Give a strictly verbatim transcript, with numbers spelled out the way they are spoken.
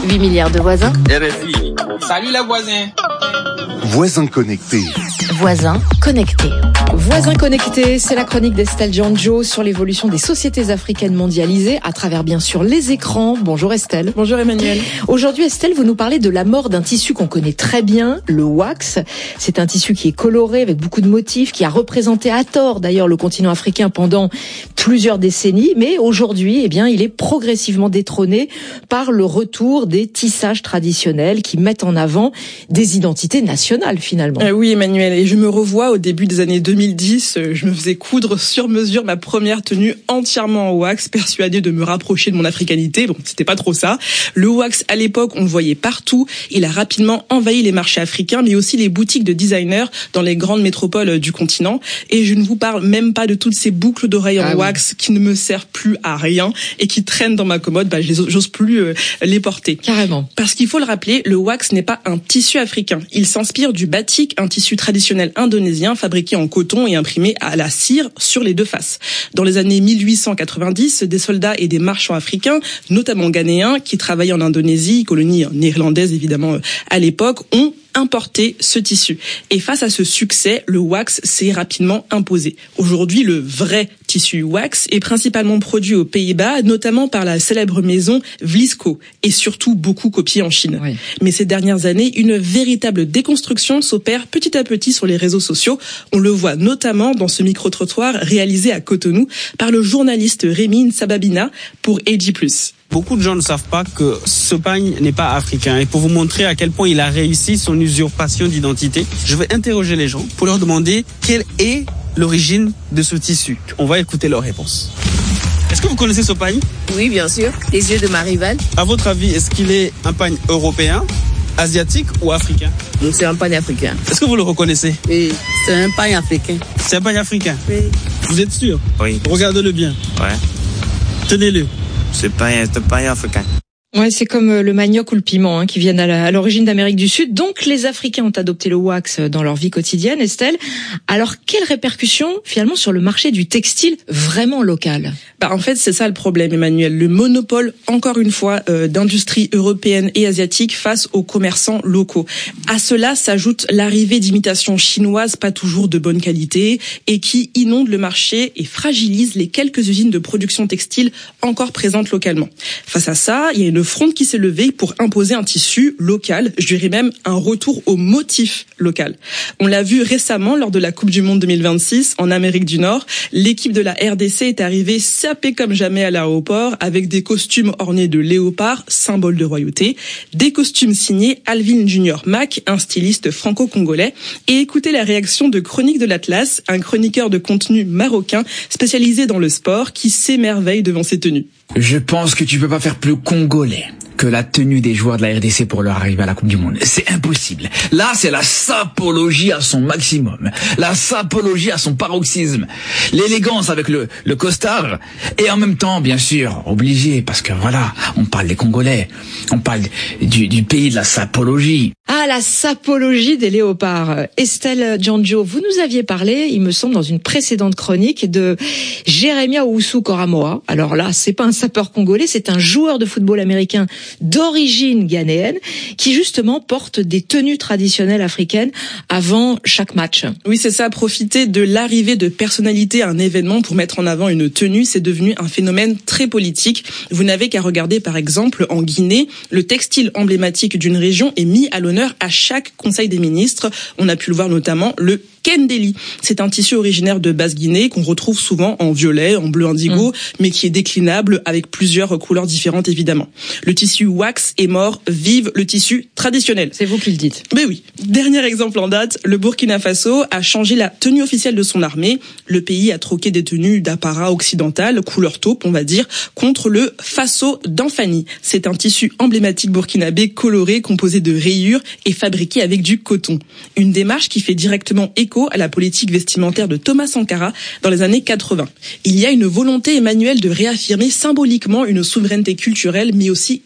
huit milliards de voisins. R F I. Salut les voisins. Voisins connectés. Voisins connectés. Voisins connectés, c'est la chronique d'Estelle Giangio sur l'évolution des sociétés africaines mondialisées à travers bien sûr les écrans. Bonjour Estelle. Bonjour Emmanuel. Aujourd'hui Estelle, vous nous parlez de la mort d'un tissu qu'on connaît très bien, le wax. C'est un tissu qui est coloré avec beaucoup de motifs, qui a représenté à tort d'ailleurs le continent africain pendant plusieurs décennies, mais aujourd'hui, eh bien, il est progressivement détrôné par le retour des tissages traditionnels qui mettent en avant des identités nationales finalement. Euh, oui Emmanuel, et je me revois au début des années deux mille dix, je me faisais coudre sur mesure ma première tenue entièrement en wax, persuadée de me rapprocher de mon africanité. Bon, c'était pas trop ça. Le wax, à l'époque, on le voyait partout. Il a rapidement envahi les marchés africains, mais aussi les boutiques de designers dans les grandes métropoles du continent. Et je ne vous parle même pas de toutes ces boucles d'oreilles en ah wax oui. qui ne me servent plus à rien et qui traînent dans ma commode. Bah, je les, j'ose plus euh, les porter. Carrément. Parce qu'il faut le rappeler, le wax n'est pas un tissu africain. Il s'inspire du batik, un tissu traditionnel indonésien fabriqué en coton et imprimé à la cire sur les deux faces. Dans les années mille huit cent quatre-vingt-dix, des soldats et des marchands africains, notamment ghanéens, qui travaillaient en Indonésie, colonie néerlandaise évidemment à l'époque, ont importer ce tissu. Et face à ce succès, le wax s'est rapidement imposé. Aujourd'hui, le vrai tissu wax est principalement produit aux Pays-Bas, notamment par la célèbre maison Vlisco, et surtout beaucoup copié en Chine. Oui. Mais ces dernières années, une véritable déconstruction s'opère petit à petit sur les réseaux sociaux. On le voit notamment dans ce micro-trottoir réalisé à Cotonou par le journaliste Rémi Sababina pour A G plus. Beaucoup de gens ne savent pas que ce pagne n'est pas africain. Et pour vous montrer à quel point il a réussi son usurpation d'identité, je vais interroger les gens pour leur demander quelle est l'origine de ce tissu. On va écouter leurs réponses. Est-ce que vous connaissez ce pagne ? Oui, bien sûr. Les yeux de ma rivale. À votre avis, est-ce qu'il est un pagne européen, asiatique ou africain ? Donc c'est un pagne africain. Est-ce que vous le reconnaissez ? Oui, c'est un pagne africain. C'est un pagne africain ? Oui. Vous êtes sûr ? Oui. Regardez-le bien. Ouais. Tenez-le. C'est pas un pagne africain. Ouais, c'est comme le manioc ou le piment hein, qui viennent à, la, à l'origine d'Amérique du Sud. Donc les Africains ont adopté le wax dans leur vie quotidienne, Estelle. Alors quelles répercussions finalement sur le marché du textile vraiment local ? Bah en fait c'est ça le problème Emmanuel, le monopole encore une fois euh, d'industries européennes et asiatiques face aux commerçants locaux. À cela s'ajoute l'arrivée d'imitations chinoises pas toujours de bonne qualité et qui inondent le marché et fragilisent les quelques usines de production textile encore présentes localement. Face à ça, il y a une fronde qui s'est levée pour imposer un tissu local, je dirais même un retour au motif local. On l'a vu récemment lors de la Coupe du Monde deux mille vingt-six en Amérique du Nord, l'équipe de la R D C est arrivée sapée comme jamais à l'aéroport avec des costumes ornés de léopard, symbole de royauté, des costumes signés Alvin Junior Mac, un styliste franco-congolais, et écoutez la réaction de Chronique de l'Atlas, un chroniqueur de contenu marocain spécialisé dans le sport qui s'émerveille devant ces tenues. Je pense que tu peux pas faire plus congolais que la tenue des joueurs de la R D C pour leur arrivée à la Coupe du Monde. C'est impossible. Là, c'est la sapologie à son maximum. La sapologie à son paroxysme. L'élégance avec le, le costard. Et en même temps, bien sûr, obligé, parce que voilà, on parle des Congolais. On parle du, du pays de la sapologie. Ah, la sapologie des léopards. Estelle Giangio, vous nous aviez parlé, il me semble, dans une précédente chronique de Jeremiah Owusu-Koramoah. Alors là, c'est pas un sapeur congolais, c'est un joueur de football américain d'origine ghanéenne qui justement porte des tenues traditionnelles africaines avant chaque match. Oui, c'est ça, profiter de l'arrivée de personnalités à un événement pour mettre en avant une tenue, c'est devenu un phénomène très politique. Vous n'avez qu'à regarder par exemple en Guinée, le textile emblématique d'une région est mis à l'honneur à chaque conseil des ministres. On a pu le voir notamment le Kendeli. C'est un tissu originaire de Basse-Guinée qu'on retrouve souvent en violet, en bleu indigo, mmh. mais qui est déclinable avec plusieurs couleurs différentes évidemment. Le tissu wax est mort, vive le tissu traditionnel. C'est vous qui le dites. Mais oui. Dernier exemple en date, le Burkina Faso a changé la tenue officielle de son armée. Le pays a troqué des tenues d'apparat occidental, couleur taupe on va dire, contre le Faso d'Anfani. C'est un tissu emblématique burkinabé coloré, composé de rayures et fabriqué avec du coton. Une démarche qui fait directement écho à la politique vestimentaire de Thomas Sankara dans les années quatre-vingts. Il y a une volonté, Emmanuel, de réaffirmer symboliquement une souveraineté culturelle mais aussi